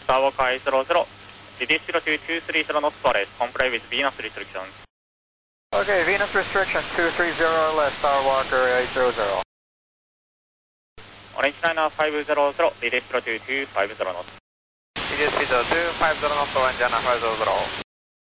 Skywalker 800, release 0230 knots forest, comply with Venus restrictions. Okay, Venus restriction 230 or less, Skywalker 800. Orange Liner 500, release 0250 knots. Release 0250 knots, Orange Liner 500.